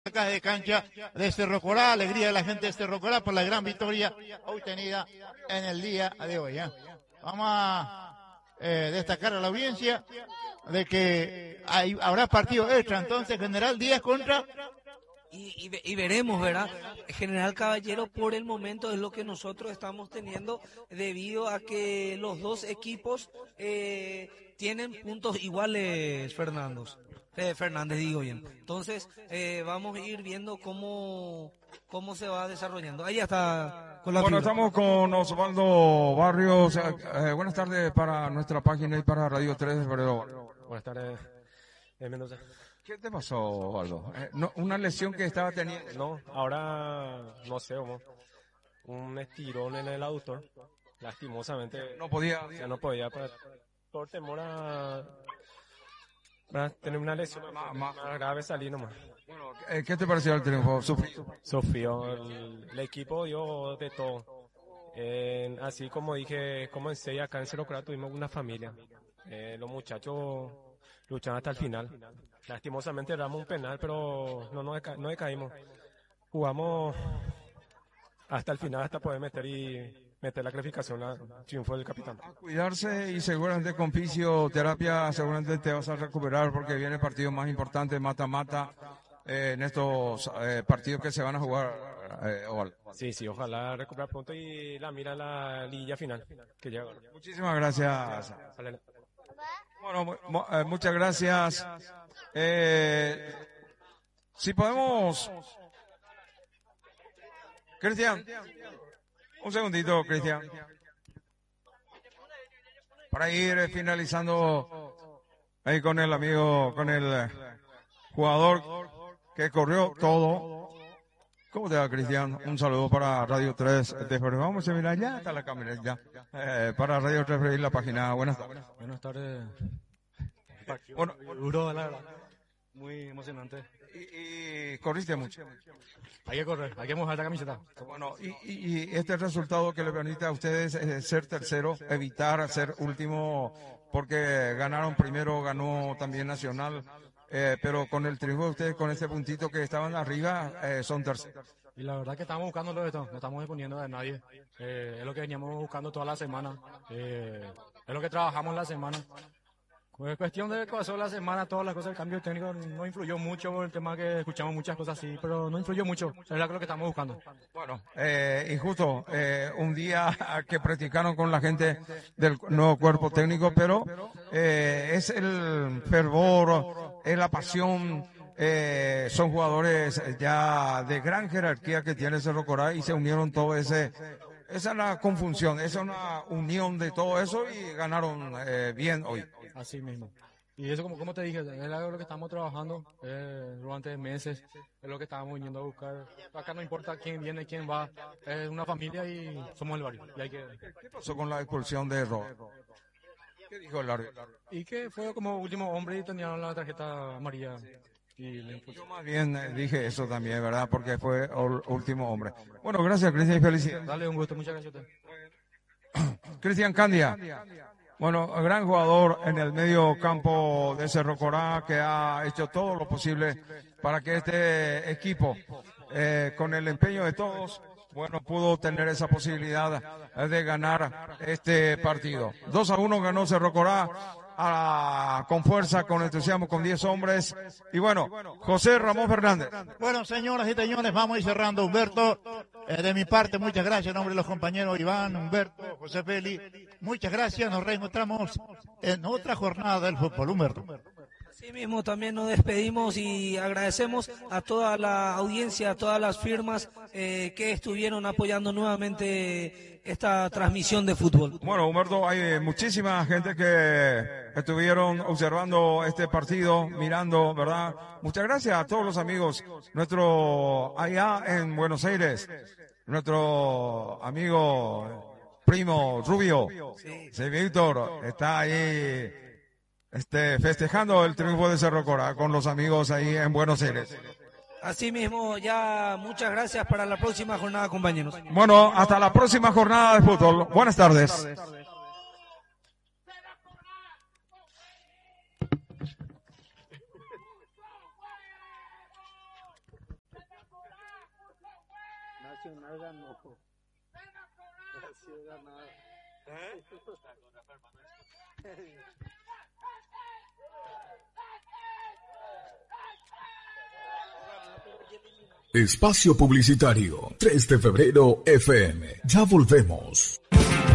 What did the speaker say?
Acá de cancha de Cerro Corá, alegría de la gente de Cerro Corá por la gran victoria obtenida en el día de hoy. Vamos a destacar a la audiencia de que habrá partido extra, entonces General Díaz contra... Y veremos, ¿verdad? General Caballero por el momento es lo que nosotros estamos teniendo debido a que los dos equipos tienen puntos iguales, Fernández digo bien. Entonces vamos a ir viendo cómo se va desarrollando. Ahí está con la Bueno, fibra. estamos con Osvaldo Barrios. Buenas tardes para nuestra página y para Radio 3 de Febrero. Buenas tardes, Mendoza. ¿Qué te pasó, Osvaldo? Una lesión que estaba teniendo. No, ahora no sé, un estirón en el aductor. Lastimosamente No podía. ya no podía por temor a tener una lesión más grave, salir nomás. Bueno, ¿qué te pareció el triunfo? Sufrió, el equipo dio de todo. Así como dije, comencé acá en Cerro Corá, tuvimos una familia. Los muchachos lucharon hasta el final. Lastimosamente damos un penal, pero no decaímos. Jugamos hasta el final, hasta poder meter la clasificación al triunfo del capitán. A cuidarse y seguramente con fisioterapia seguramente te vas a recuperar porque viene el partido más importante, mata-mata, en estos partidos que se van a jugar. Sí, ojalá recuperar pronto y la mira la liguilla final que llega. Muchísimas gracias. Bueno, muchas gracias. Si podemos... Cristian, un segundito, Cristian. Para ir finalizando ahí con el amigo, con el jugador que corrió todo. ¿Cómo te va, Cristian? Un saludo para Radio 3 de Febrero. Vamos a mirar, ya está la cámara, ya. Para Radio 3 de la página. Buenas tardes. Buenas tardes. Bueno, Duro, la verdad. Muy emocionante. Y corriste mucho. Hay que correr, hay que mojar la camiseta. Bueno, y este resultado que le permite a ustedes ser tercero, evitar ser último, porque ganaron primero, ganó también Nacional, pero con el triunfo de ustedes, con ese puntito que estaban arriba, son terceros. Y la verdad que estamos buscando lo de esto, no estamos exponiendo a nadie. Es lo que veníamos buscando toda la semana, es lo que trabajamos la semana. Pues cuestión de que pasó la semana, todas las cosas del cambio técnico no influyó mucho por el tema que escuchamos muchas cosas así, pero no influyó mucho, es lo que estamos buscando. Bueno, y justo un día que practicaron con la gente del nuevo cuerpo técnico, pero es el fervor, es la pasión, son jugadores ya de gran jerarquía que tiene Cerro Corá y se unieron todo esa es la confusión, esa es una unión de todo eso y ganaron bien hoy. Así mismo. Y eso, como te dije, es algo que estamos trabajando durante meses, es lo que estábamos viniendo a buscar. Acá no importa quién viene, quién va, es una familia y somos el barrio. Y ¿Qué pasó con la expulsión de Robert? ¿Qué dijo el árbitro? Y que fue como último hombre y tenía la tarjeta amarilla. Yo más bien dije eso también, ¿verdad? Porque fue el último hombre. Bueno, gracias, Cristian, y felicidades. Dale, un gusto, muchas gracias a usted. Cristian Candia. Bueno, gran jugador en el medio campo de Cerro Corá que ha hecho todo lo posible para que este equipo, con el empeño de todos, bueno, pudo tener esa posibilidad de ganar este partido. 2-1 ganó Cerro Corá con fuerza, con entusiasmo, con 10 hombres. Y bueno, José Ramón Fernández. Bueno, señoras y señores, vamos a ir cerrando. Humberto, de mi parte, muchas gracias en nombre de los compañeros Iván, Humberto, José Feli. Muchas gracias, nos reencontramos en otra jornada del fútbol. Humberto. Así mismo también nos despedimos y agradecemos a toda la audiencia, a todas las firmas que estuvieron apoyando nuevamente esta transmisión de fútbol. Bueno, Humberto, hay muchísima gente que estuvieron observando este partido, mirando, ¿verdad? Muchas gracias a todos los amigos, nuestro allá en Buenos Aires, nuestro amigo primo Rubio, sí, Víctor, está ahí festejando el triunfo de Cerro Corá con los amigos ahí en Buenos Aires. Asimismo, ya muchas gracias para la próxima jornada, compañeros. Bueno, hasta la próxima jornada de fútbol. Buenas tardes. Nacional ganó. Nacional ganó. Espacio Publicitario 3 de febrero FM. Ya volvemos.